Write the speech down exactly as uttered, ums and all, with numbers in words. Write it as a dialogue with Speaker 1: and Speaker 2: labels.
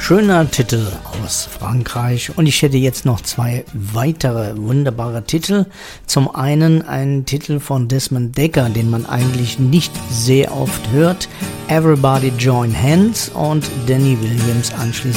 Speaker 1: Schöner Titel aus Frankreich und ich hätte jetzt noch zwei weitere wunderbare Titel. Zum einen einen Titel von Desmond Dekker, den man eigentlich nicht sehr oft hört. Everybody Join Hands und Danny Williams anschließend